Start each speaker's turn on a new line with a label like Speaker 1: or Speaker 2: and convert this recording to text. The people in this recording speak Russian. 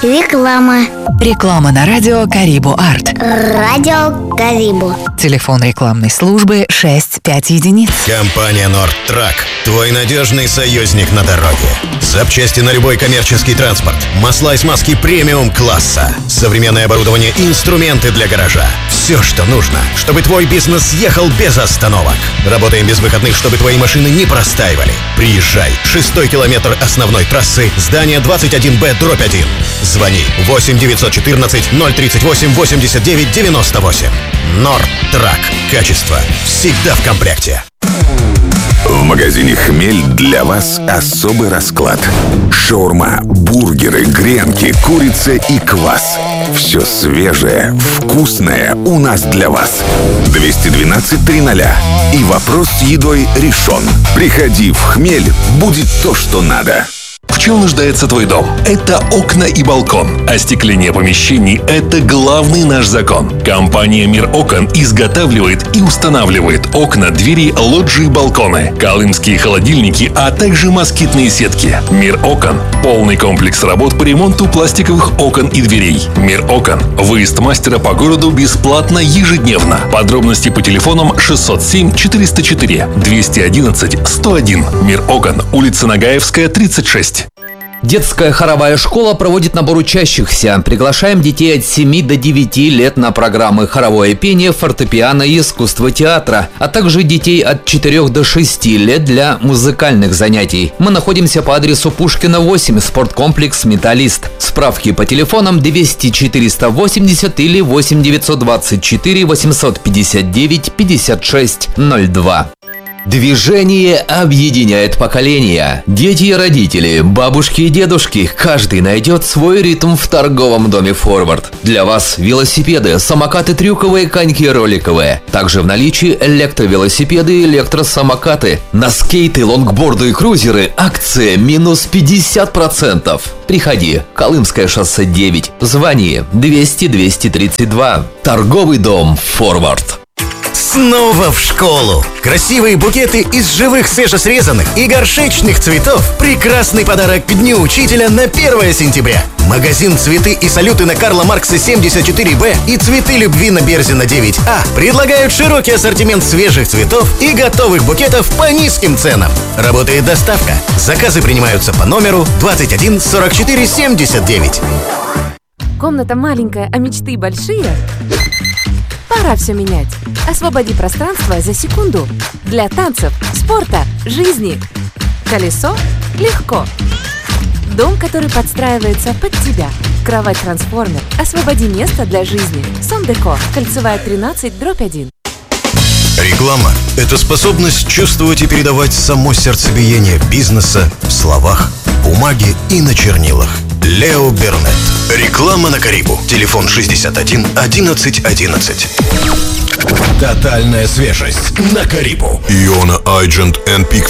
Speaker 1: Реклама.
Speaker 2: Реклама на радио Карибу Арт.
Speaker 1: Радио Карибу.
Speaker 2: Телефон рекламной службы 65 единиц.
Speaker 3: Компания «Нордтрак» – твой надежный союзник на дороге. Запчасти на любой коммерческий транспорт, масла и смазки премиум-класса, современное оборудование и инструменты для гаража. Все, что нужно, чтобы твой бизнес ехал без остановок. Работаем без выходных, чтобы твои машины не простаивали. Приезжай. 6-й километр основной трассы, здание 21Б/1. Звони 8 914 038 89 98. «Нордтрак». Качество всегда в комплекте.
Speaker 4: В магазине «Хмель» для вас особый расклад. Шаурма, бургеры, гренки, курица и квас. Все свежее, вкусное у нас для вас. 212-300. И вопрос с едой решен. Приходи в «Хмель», будет то, что надо.
Speaker 5: В чем нуждается твой дом? Это окна и балкон. Остекление помещений – это главный наш закон. Компания «Мир окон» изготавливает и устанавливает окна, двери, лоджии, балконы, колымские холодильники, а также москитные сетки. «Мир окон» – полный комплекс работ по ремонту пластиковых окон и дверей. «Мир окон» – выезд мастера по городу бесплатно ежедневно. Подробности по телефонам 607 404 211 101. «Мир окон», улица Нагаевская, 36.
Speaker 6: Детская хоровая школа проводит набор учащихся. Приглашаем детей от 7 до 9 лет на программы хоровое пение, фортепиано и искусство театра, а также детей от 4 до 6 лет для музыкальных занятий. Мы находимся по адресу Пушкина, 8, спорткомплекс «Металлист». Справки по телефонам 200 480 или 8 924 859 56 02. Движение объединяет поколения. Дети и родители, бабушки и дедушки, каждый найдет свой ритм в торговом доме «Форвард». Для вас велосипеды, самокаты трюковые, коньки роликовые. Также в наличии электровелосипеды и электросамокаты. На скейты, лонгборды и крузеры акция минус 50%. Приходи, Колымское шоссе 9. Звони 200 232. Торговый дом «Форвард».
Speaker 3: Снова в школу! Красивые букеты из живых свежесрезанных и горшечных цветов – прекрасный подарок к Дню Учителя на 1 сентября. Магазин «Цветы и салюты» на Карла Маркса 74Б и «Цветы любви» на Берзина 9А предлагают широкий ассортимент свежих цветов и готовых букетов по низким ценам. Работает доставка. Заказы принимаются по номеру 21 44 79.
Speaker 7: Комната маленькая, а мечты большие? Пора все менять. Освободи пространство за секунду. Для танцев, спорта, жизни. Колесо легко. Дом, который подстраивается под тебя. Кровать-трансформер. Освободи место для жизни. Сон-деко. Кольцевая 13/1.
Speaker 3: Реклама – это способность чувствовать и передавать само сердцебиение бизнеса в словах, бумаге и на чернилах. Лео Бернет. Реклама на Карибу. Телефон 61 11 11. Тотальная свежесть на Карибу. Иона Agent and Peak